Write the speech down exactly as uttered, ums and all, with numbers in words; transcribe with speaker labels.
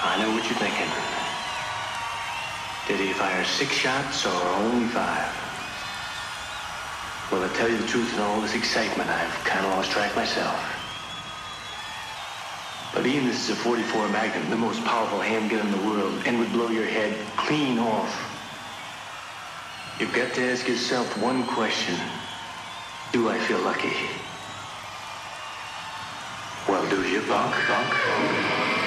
Speaker 1: I know what you're thinking. Did he fire six shots or only five? Well, to tell you the truth, in all this excitement, I've kind of lost track myself. But Ian, this is a forty-four Magnum, the most powerful handgun in the world, and would blow your head clean off. You've got to ask yourself one question. Do I feel lucky? Well, do you, Bunk? Bunk? Bunk?